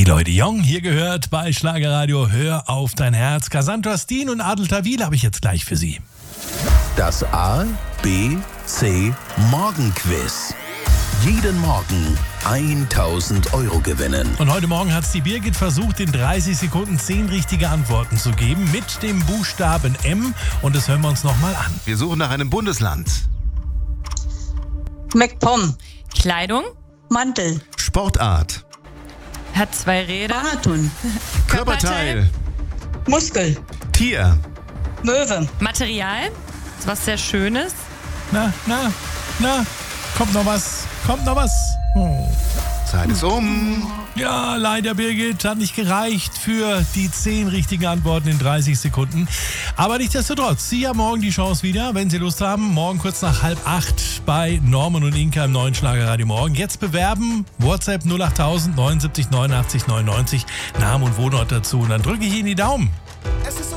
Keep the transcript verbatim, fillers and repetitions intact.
Eloy de Jong, hier gehört bei Schlagerradio Hör auf dein Herz. Cassandra Steen und Adel Tawil habe ich jetzt gleich für Sie. Das A, B, C Morgenquiz. Jeden Morgen tausend Euro gewinnen. Und heute Morgen hat es die Birgit versucht, in dreißig Sekunden zehn richtige Antworten zu geben mit dem Buchstaben M. Und das hören wir uns nochmal an. Wir suchen nach einem Bundesland. MacPom. Kleidung. Mantel. Sportart. Hat zwei Räder. Marathon. Körperteil. Muskel. Tier. Möwe. Material. Ist was sehr Schönes. Na, na, na, kommt noch was, kommt noch was. Oh. Zeit ist um. Ja, leider, Birgit, hat nicht gereicht für die zehn richtigen Antworten in dreißig Sekunden. Aber nichtsdestotrotz, Sie haben morgen die Chance wieder, wenn Sie Lust haben. Morgen kurz nach halb acht bei Norman und Inka im neuen Schlagerradio Morgen. Jetzt bewerben, WhatsApp null acht null null neun sieben neun neunundachtzig neunundneunzig, Namen und Wohnort dazu. Und dann drücke ich Ihnen die Daumen.